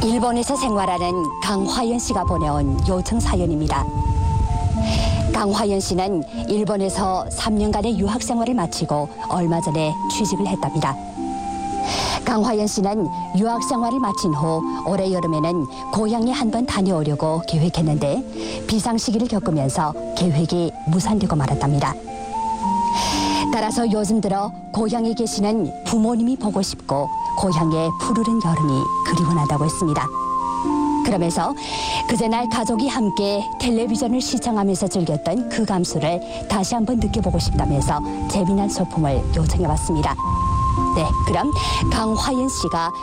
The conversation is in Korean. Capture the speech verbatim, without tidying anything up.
일본에서 생활하는 강화연 씨가 보내온 요청 사연입니다. 강화연 씨는 일본에서 삼 년간의 유학 생활을 마치고 얼마 전에 취직을 했답니다. 강화연 씨는 유학 생활을 마친 후 올해 여름에는 고향에 한번 다녀오려고 계획했는데 비상시기를 겪으면서 계획이 무산되고 말았답니다. 따라서 요즘 들어 고향에 계시는 부모님이 보고 싶고 고향의 푸르른 여름이 그리워 한다고 했습니다. 그러면서 그제날 가족이 함께 텔레비전을 시청하면서 즐겼던 그 감수를 다시 한번 느껴보고 싶다면서 재미난 소품을 요청해봤습니다. 네, 그럼 강화연 씨가